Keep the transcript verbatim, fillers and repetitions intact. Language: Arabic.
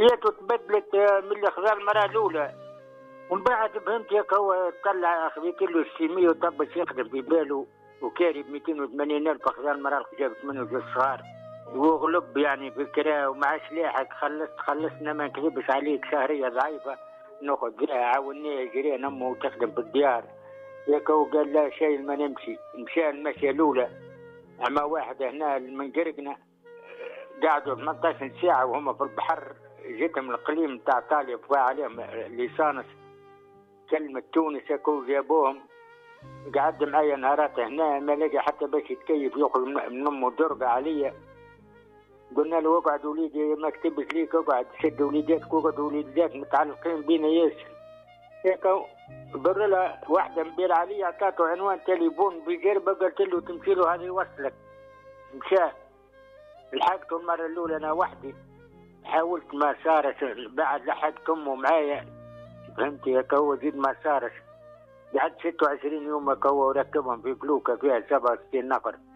حياته تبدلت من اللي خذا المرأة الأولى، ومن بعد فهمت ياك هو طلع خذيت له السيمية وطبش يخدم في باله وكاري ب مئتين وثمانين ألف خذا المرأة اللي جابت ثمانية وجوز صغار وغلب يعني في الكرا ومع سلاحك خلصت خلصنا ما نكذبش عليك شهرية ضعيفة ناخذ فيها عاونيه جيران أمه وتخدم في الديار ياك هو قال لا شيء ما نمشي مشى المشي الأولى أما واحد هنا من قرقنا قعدوا ثمانية عشر ساعة وهم في البحر جيتهم القليم تاع طالب فوا عليهم ليسانس كلمة تونس هاكو جابوهم قعد معايا نهارات هنا ما لقى حتى باش يتكيف ياخذ من امه درقة عليا قلنا له اقعد وليدي ما كتبش ليك اقعد شد وليداتك اقعد وليدات متعلقين بينا ياسر هيك بر لها واحدة مبير عليا عطاته عنوان تليفون بجربة قلت له تمشي له هذه يوصلك مشى لحقته المرة الأولى أنا وحدي حاولت ما صارش بعد لحقت أمه معايا فهمت ياك هو زيد ما صارش بعد ستة وعشرين يوم هو وركبهم في فلوكة فيها سبعة وستين نفر